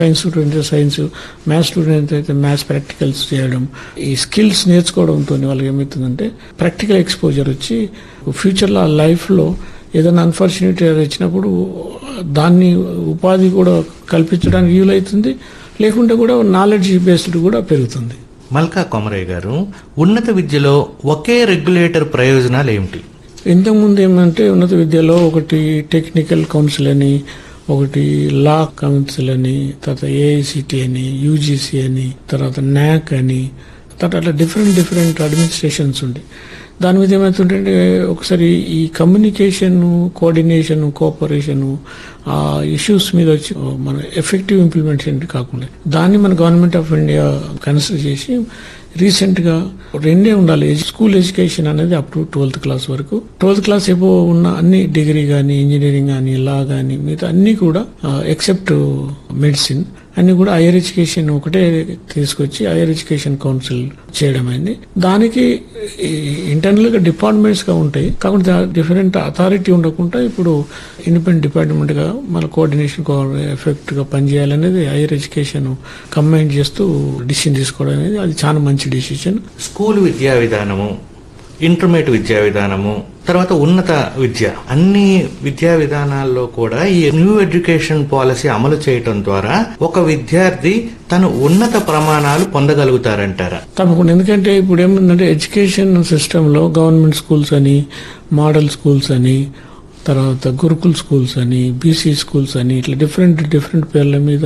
Science student science, maths student అయితే maths practicals చేయడం, ఈ స్కిల్స్ నేర్చుకోవడంతో వాళ్ళకి ఏమవుతుందంటే ప్రాక్టికల్ ఎక్స్పోజర్ వచ్చి ఫ్యూచర్లో లైఫ్లో ఏదైనా అన్ఫార్చునేట్ వచ్చినప్పుడు దాన్ని ఉపాధి కూడా కల్పించడానికి వీలవుతుంది, లేకుంటే కూడా నాలెడ్జ్ బేస్డ్ కూడా పెరుగుతుంది. మల్కా కొమరయ్య గారు, ఉన్నత విద్యలో ఒకే రెగ్యులేటర్ ప్రయోజనాలు ఏమిటి? ఇంతకుముందు ఏమంటే ఉన్నత విద్యలో ఒకటి టెక్నికల్ కౌన్సిల్ అని, ఒకటి లా కౌన్సిల్ అని, తర్వాత ఏఐసిటి అని, యూజీసీ అని, తర్వాత న్యాక్ అని, తర్వాత అట్లా డిఫరెంట్ అడ్మినిస్ట్రేషన్స్ ఉండి దాని మీద ఏమవుతుంటే ఒకసారి ఈ కమ్యూనికేషన్, కోఆర్డినేషన్, కోఆపరేషన్ ఆ ఇష్యూస్ మీద వచ్చి మన ఎఫెక్టివ్ ఇంప్లిమెంటేషన్ కాకుండా దాన్ని మన గవర్నమెంట్ ఆఫ్ ఇండియా కన్సిడర్ చేసి రీసెంట్గా రెండే ఉండాలి. స్కూల్ ఎడ్యుకేషన్ అనేది అప్ టు 12th క్లాస్ వరకు, 12th క్లాస్ ఎబో ఉన్న అన్ని డిగ్రీ కానీ, ఇంజనీరింగ్ కానీ, లా కానీ మిగతా అన్ని కూడా ఎక్సెప్ట్ మెడిసిన్ అన్ని కూడా హైయర్ ఎడ్యుకేషన్ ఒకటే తీసుకొచ్చి హైయర్ ఎడ్యుకేషన్ కౌన్సిల్ చేయడం అయింది. దానికి ఇంటర్నల్ గా డిపార్ట్మెంట్స్ గా ఉంటాయి, కాకుండా డిఫరెంట్ అథారిటీ ఉండకుండా ఇప్పుడు ఇండిపెండెంట్ డిపార్ట్మెంట్ గా మన కోఆర్డినేషన్ ఎఫెక్ట్ గా పనిచేయాలనేది హైయర్ ఎడ్యుకేషన్ కంబైన్ చేస్తూ డిసిషన్ తీసుకోవడం అనేది అది చాలా మంచి డిసిషన్. స్కూల్ విద్యా విధానము, ఇంటర్మీడియట్ విద్యా విధానము, తర్వాత ఉన్నత విద్య, అన్ని విద్యా విధానాల్లో కూడా ఈ న్యూ ఎడ్యుకేషన్ పాలసీ అమలు చేయటం ద్వారా ఒక విద్యార్థి తను ఉన్నత ప్రమాణాలు పొందగలుగుతారంటారా? తప్పకుండా. ఎందుకంటే ఇప్పుడు ఏముందంటే ఎడ్యుకేషన్ సిస్టమ్ లో గవర్నమెంట్ స్కూల్స్ అని, మోడల్ స్కూల్స్ అని, తర్వాత గురుకుల్ స్కూల్స్ అని, బీసీ స్కూల్స్ అని, ఇట్లా డిఫరెంట్ పేర్ల మీద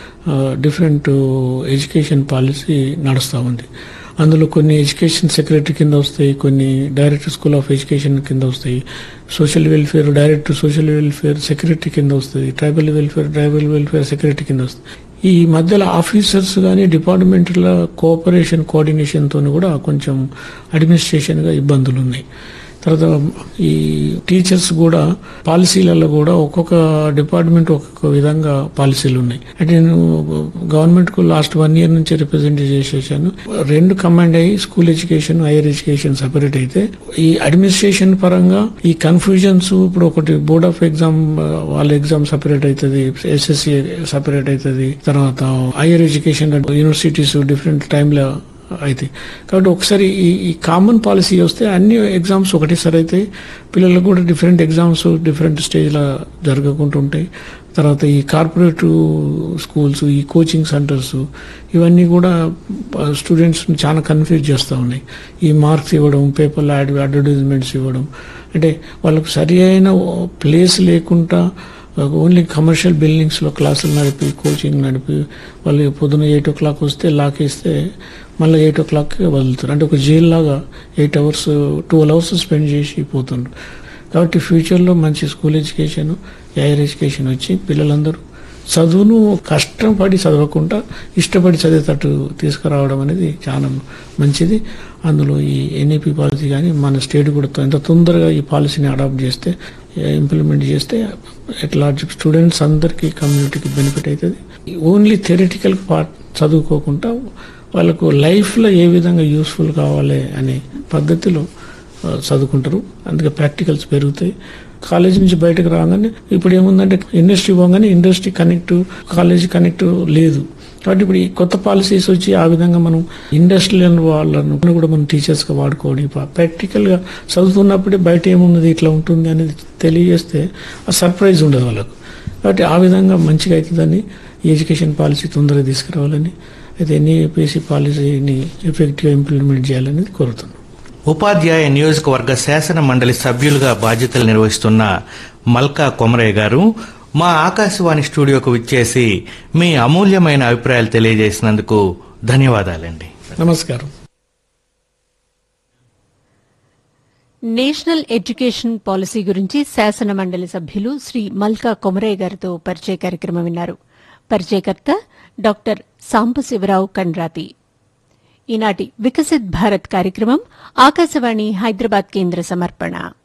డిఫరెంట్ ఎడ్యుకేషన్ పాలసీ నడుస్తూ ఉంది. అందులో కొన్ని ఎడ్యుకేషన్ సెక్రటరీ కింద వస్తాయి, కొన్ని డైరెక్టర్ స్కూల్ ఆఫ్ ఎడ్యుకేషన్ కింద వస్తాయి, social welfare director social welfare secretary కింద వస్తుంది, ట్రైబల్ వెల్ఫేర్ సెక్రటరీ కింద వస్తుంది. ఈ మధ్యలో ఆఫీసర్స్ కానీ డిపార్ట్మెంట్ల కోఆపరేషన్ కోఆర్డినేషన్తో కూడా కొంచెం అడ్మినిస్ట్రేషన్ గా ఇబ్బందులు ఉన్నాయి. తర్వాత ఈ టీచర్స్ కూడా పాలసీలలో కూడా ఒక్కొక్క డిపార్ట్మెంట్ ఒక్కొక్క విధంగా పాలసీలు ఉన్నాయి. అంటే నేను గవర్నమెంట్ కు లాస్ట్ 1 year నుంచి రిప్రజెంట్ చేసేసాను. 2 కమాండ్ అయ్యి school education, higher education separate అయితే ఈ అడ్మినిస్ట్రేషన్ పరంగా ఈ కన్ఫ్యూజన్స్, ఇప్పుడు ఒకటి బోర్డ్ ఆఫ్ ఎగ్జామ్ వాళ్ళ ఎగ్జామ్ సెపరేట్ అవుతుంది, ఎస్ఎస్సి సెపరేట్ అవుతుంది, తర్వాత హైయర్ ఎడ్యుకేషన్ యూనివర్సిటీస్ డిఫరెంట్ టైంలో అయితే. కాబట్టి ఒకసారి ఈ కామన్ పాలసీ వస్తే అన్ని ఎగ్జామ్స్ ఒకటేసారి అయితే పిల్లలకు కూడా డిఫరెంట్ ఎగ్జామ్స్ డిఫరెంట్ స్టేజ్లో జరగకుండా ఉంటాయి. తర్వాత ఈ కార్పొరేట్ స్కూల్స్, ఈ కోచింగ్ సెంటర్స్ ఇవన్నీ కూడా స్టూడెంట్స్ చాలా కన్ఫ్యూజ్ చేస్తూ ఉన్నాయి. ఈ మార్క్స్ ఇవ్వడం, పేపర్లో అడ్వర్టైజ్మెంట్స్ ఇవ్వడం, అంటే వాళ్ళకు సరి అయిన ప్లేస్ లేకుండా ఓన్లీ కమర్షియల్ బిల్డింగ్స్ లో క్లాసులు నడిపి, కోచింగ్ నడిపి, వాళ్ళు పొద్దున 8 o'clock వస్తే లాకేస్తే మళ్ళీ 8 o'clock వదులుతారు. అంటే ఒక జైలు లాగా 8 hours 12 hours స్పెండ్ చేసి పోతుండ్రు. కాబట్టి ఫ్యూచర్లో మంచి స్కూల్ ఎడ్యుకేషన్, హైయర్ ఎడ్యుకేషన్ వచ్చి పిల్లలందరూ చదువును కష్టపడి చదవకుండా ఇష్టపడి చదివేటట్టు తీసుకురావడం అనేది చాలా మంచిది. అందులో ఈ ఎన్ఈపీ పాలసీ కానీ మన స్టేట్ కూడా ఎంత తొందరగా ఈ పాలసీని అడాప్ట్ చేస్తే, ఇంప్లిమెంట్ చేస్తే ఎట్ లార్జ్ స్టూడెంట్స్ అందరికీ, కమ్యూనిటీకి బెనిఫిట్ అవుతుంది. ఓన్లీ థియరిటికల్ పార్ట్ చదువుకోకుండా వాళ్ళకు లైఫ్లో ఏ విధంగా యూస్ఫుల్ కావాలి అనే పద్ధతిలో చదువుకుంటారు. అందుకే ప్రాక్టికల్స్ పెరుగుతాయి. కాలేజ్ నుంచి బయటకు రాగానే ఇప్పుడు ఏముందంటే ఇండస్ట్రీ పోగానే ఇండస్ట్రీ కనెక్ట్, కాలేజ్ కనెక్ట్ లేదు. కాబట్టి ఇప్పుడు ఈ కొత్త పాలసీస్ వచ్చి ఆ విధంగా మనం ఇండస్ట్రియల్ వాళ్ళను కూడా మనం టీచర్స్ గా వాడుకోవడం, ప్రాక్టికల్ గా చదువుతున్నప్పుడే బయట ఏమున్నది ఇట్లా ఉంటుంది అనేది తెలియజేస్తే ఆ సర్ప్రైజ్ ఉండదు వాళ్ళకు. కాబట్టి ఆ విధంగా మంచిగా అవుతుందని ఈ ఎడ్యుకేషన్ పాలసీ తొందరగా తీసుకురావాలని, అయితే ఎన్ఈపీసీ పాలసీని ఎఫెక్టివ్ గా ఇంప్లిమెంట్ చేయాలనేది కోరుతున్నాను. ఉపాధ్యాయ నియోజకవర్గ శాసన మండలి సభ్యులుగా బాధ్యతలు నిర్వహిస్తున్న మల్కా కొమరయ్య గారు మా ఆకాశవాణి స్టూడియోకు విచ్చేసి మీ అమూల్యమైన అభిప్రాయాలు తెలియజేసినందుకు ధన్యవాదాలండి. నమస్కారం. నేషనల్ ఎడ్యుకేషన్ పాలసీ గురించి శాసన మండలి సభ్యులు శ్రీ మల్కా కొమరయ్య గారితో పరిచయ కార్యక్రమం విన్నారు. పరిచయకర్త డాక్టర్ సాంబశివరావు కండ్రాతి. ఈనాటి వికసిత్ భారత్ కార్యక్రమం ఆకాశవాణి హైదరాబాద్ కేంద్ర సమర్పణ.